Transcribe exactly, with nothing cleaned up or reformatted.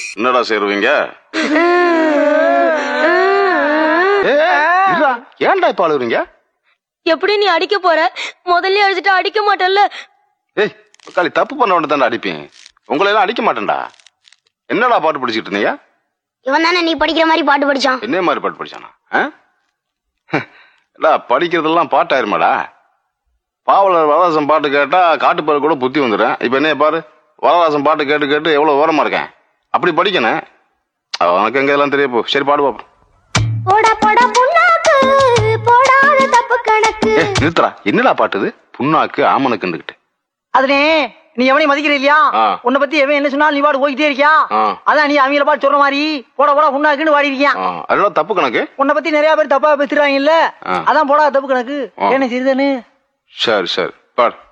என்னடா சேருவீங்க? ஏன்டா இப்ப அழுகுறீங்க? எப்படி நீ அடிக்க போற? முதல்ல அடிச்சுட்டு அடிக்க மாட்டேன்ல. ஏய் காலி, தப்பு பண்ண வேண்டிய தானே அடிப்பேன். உங்களை எல்லாம் அடிக்க மாட்டேன்டா. என்னடா பாட்டு படிச்சுட்டு இருந்தீங்க? இவன் தானே நீ படிக்கிற மாதிரி பாட்டு படிச்சான். என்ன மாதிரி பாட்டு படிச்சானா? படிக்கிறதெல்லாம் பாட்டாயிருமாடா? பாவலர் வரதாசன் பாட்டு கேட்டா காட்டுப்பாரு கூட புத்தி வந்துடும். இப்ப என்ன பாரு, வரதாசன் பாட்டு கேட்டு கேட்டு எவ்வளவு ஓரமா இருக்கேன். அப்படி படிக்கணும். உனக்கு எங்க எல்லாம் தெரிய போ. சரி பாடு பாப்போம். நிறுத்தரா, என்னடா பாட்டுது? புண்ணாக்கு ஆமனுக்குண்டுகிட்டு. அதுனே நீ எவனையும் மதிக்கிற இல்லையா? உன்னை பத்தி எவன் என்ன சொன்னாலும் நீ பாடு போய்கிட்டே இருக்கியா? அதான் நீ அவங்கள பாட்டு சொல்ற மாதிரி போட போட புண்ணாக்குன்னு பாடி இருக்கியா? அதெல்லாம் தப்பு கணக்கு. உன்னை பத்தி நிறைய பேர் தப்பா பேசுறாங்க இல்ல, அதான் போடா தப்பு கணக்கு. என்ன சிறிதனு. சரி சரி பாடு.